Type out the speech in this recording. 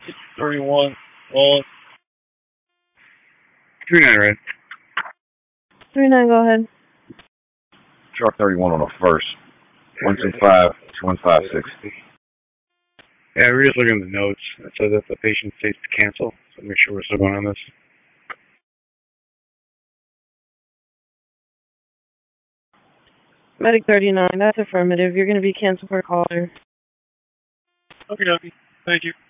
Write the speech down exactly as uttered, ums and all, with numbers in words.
thirty-one, well, three nine red. three nine, go ahead. Truck thirty-one on the first. one two five, one five six. Yeah, we're just looking at the notes. It says that the patient states to cancel, so make sure we're still going on this. Medic thirty-nine, that's affirmative. You're going to be canceled for caller. Okay, okay. Thank you.